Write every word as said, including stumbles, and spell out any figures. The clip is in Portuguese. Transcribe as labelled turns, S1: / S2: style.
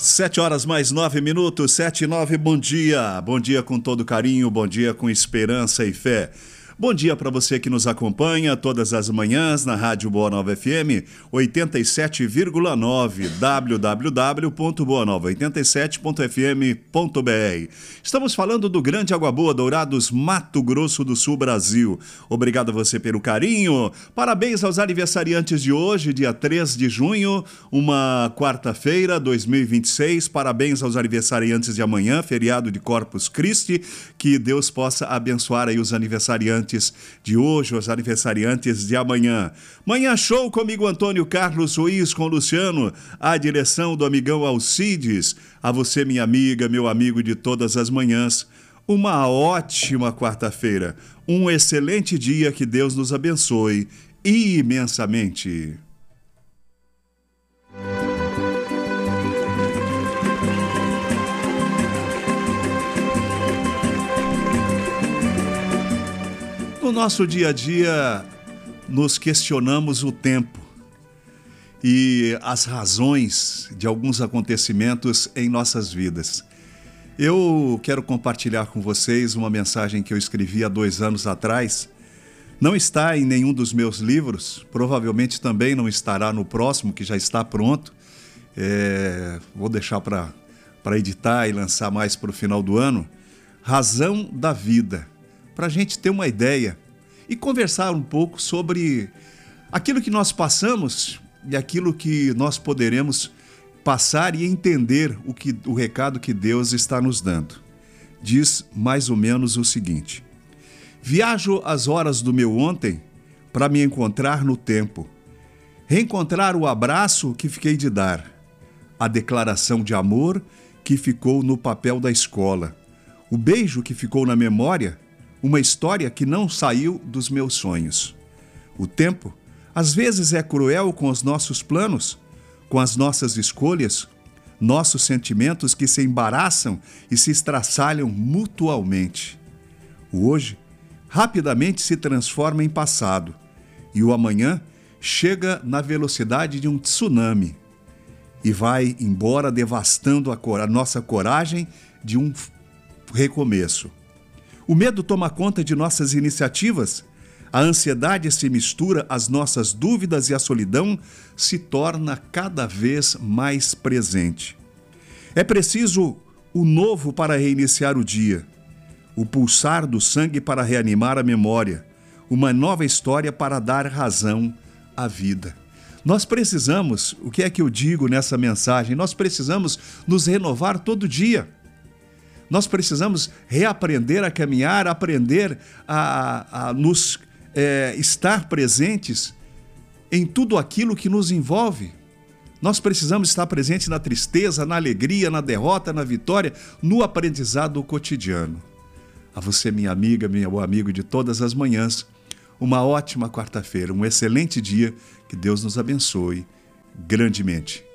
S1: Sete horas mais nove minutos, sete e nove, bom dia. Bom dia com todo carinho, bom dia com esperança e fé. Bom dia para você que nos acompanha todas as manhãs na Rádio Boa Nova F M oitenta e sete vírgula nove, w w w ponto boa nova oitenta e sete ponto f m ponto b r. Estamos falando do Grande Água Boa, Dourados, Mato Grosso do Sul, Brasil. Obrigado a você pelo carinho. Parabéns aos aniversariantes de hoje, dia três de junho, uma quarta-feira, dois mil e vinte e seis. Parabéns aos aniversariantes de amanhã, feriado de Corpus Christi. Que Deus possa abençoar aí os aniversariantes de hoje, os aniversariantes de amanhã. Manhã show comigo, Antônio Carlos Ruiz, com Luciano, a direção do amigão Alcides. A você, minha amiga, meu amigo de todas as manhãs, uma ótima quarta-feira, um excelente dia, que Deus nos abençoe imensamente. No nosso dia a dia, nos questionamos o tempo e as razões de alguns acontecimentos em nossas vidas. Eu quero compartilhar com vocês uma mensagem que eu escrevi há dois anos atrás. Não está em nenhum dos meus livros, provavelmente também não estará no próximo, que já está pronto. É, vou deixar para para editar e lançar mais para o final do ano. Razão da vida. Para a gente ter uma ideia e conversar um pouco sobre aquilo que nós passamos e aquilo que nós poderemos passar e entender o, que, o recado que Deus está nos dando. Diz mais ou menos o seguinte: viajo as horas do meu ontem para me encontrar no tempo, reencontrar o abraço que fiquei de dar, a declaração de amor que ficou no papel da escola, o beijo que ficou na memória, uma história que não saiu dos meus sonhos. O tempo, às vezes, é cruel com os nossos planos, com as nossas escolhas, nossos sentimentos que se embaraçam e se estraçalham mutualmente. O hoje, rapidamente se transforma em passado, e o amanhã chega na velocidade de um tsunami e vai embora devastando a, cor- a nossa coragem de um recomeço. O medo toma conta de nossas iniciativas, a ansiedade se mistura às nossas dúvidas e a solidão se torna cada vez mais presente. É preciso o novo para reiniciar o dia, o pulsar do sangue para reanimar a memória, uma nova história para dar razão à vida. Nós precisamos, o que é que eu digo nessa mensagem? Nós precisamos nos renovar todo dia. Nós precisamos reaprender a caminhar, aprender a, a nos é, estar presentes em tudo aquilo que nos envolve. Nós precisamos estar presentes na tristeza, na alegria, na derrota, na vitória, no aprendizado cotidiano. A você, minha amiga, meu amigo de todas as manhãs, uma ótima quarta-feira, um excelente dia, que Deus nos abençoe grandemente.